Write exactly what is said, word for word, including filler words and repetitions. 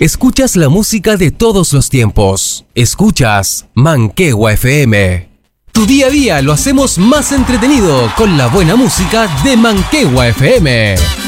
Escuchas la música de todos los tiempos. Escuchas Manquehue F M. Tu día a día lo hacemos más entretenido con la buena música de Manquehue F M.